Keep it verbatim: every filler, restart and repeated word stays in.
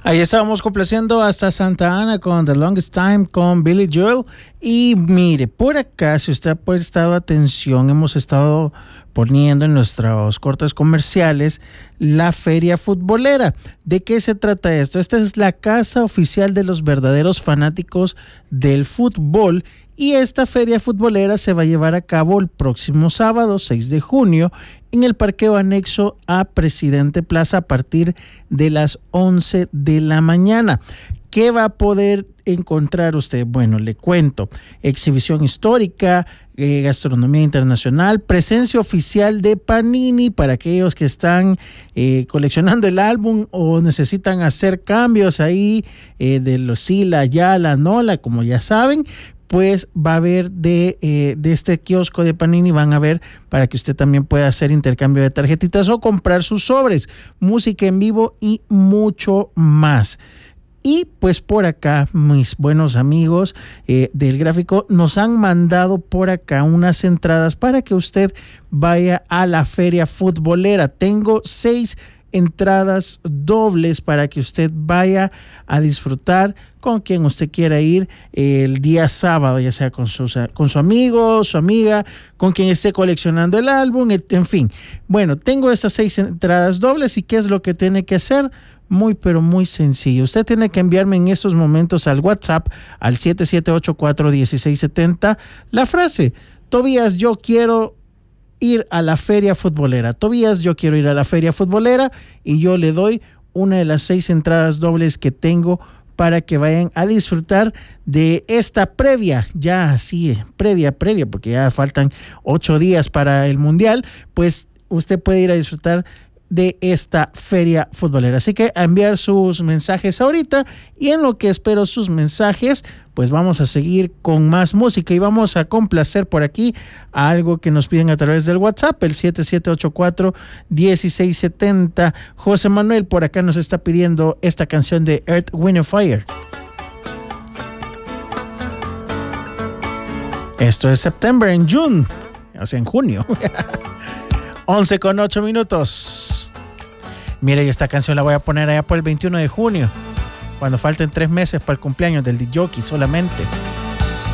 Ahí estábamos complaciendo hasta Santa Ana con The Longest Time con Billy Joel. Y mire, por acá, si usted ha prestado atención, hemos estado poniendo en nuestros cortes comerciales la feria futbolera. ¿De qué se trata esto? Esta es la casa oficial de los verdaderos fanáticos del fútbol. Y esta feria futbolera se va a llevar a cabo el próximo sábado, seis de junio, en el parqueo anexo a Presidente Plaza a partir de las once de la mañana. ¿Qué va a poder encontrar usted? Bueno, le cuento. Exhibición histórica, eh, gastronomía internacional, presencia oficial de Panini para aquellos que están eh, coleccionando el álbum o necesitan hacer cambios ahí eh, de los Sila, Yala, Nola, como ya saben. Pues va a haber de, eh, de este kiosco de Panini, van a ver para que usted también pueda hacer intercambio de tarjetitas o comprar sus sobres, música en vivo y mucho más. Y pues por acá, mis buenos amigos eh, del gráfico nos han mandado por acá unas entradas para que usted vaya a la feria futbolera. Tengo seis entradas dobles para que usted vaya a disfrutar con quien usted quiera ir el día sábado, ya sea con su, con su amigo, su amiga, con quien esté coleccionando el álbum, en fin. Bueno, tengo estas seis entradas dobles y ¿qué es lo que tiene que hacer? Muy, pero muy sencillo. Usted tiene que enviarme en estos momentos al WhatsApp al siete siete ocho cuatro uno seis siete cero la frase: Tobías, yo quiero ir a la feria futbolera. Tobías, yo quiero ir a la feria futbolera, y yo le doy una de las seis entradas dobles que tengo para que vayan a disfrutar de esta previa, ya así, previa, previa, porque ya faltan ocho días para el Mundial, pues usted puede ir a disfrutar de esta feria futbolera. Así que a enviar sus mensajes ahorita, y en lo que espero sus mensajes, pues vamos a seguir con más música y vamos a complacer por aquí a algo que nos piden a través del WhatsApp, el siete siete ocho cuatro uno seis siete cero. José Manuel por acá nos está pidiendo esta canción de Earth, Wind and Fire. Esto es September en June, o sea, en junio. once con ocho minutos. Mire, esta canción la voy a poner allá por el veintiuno de junio, cuando falten tres meses para el cumpleaños del D J solamente.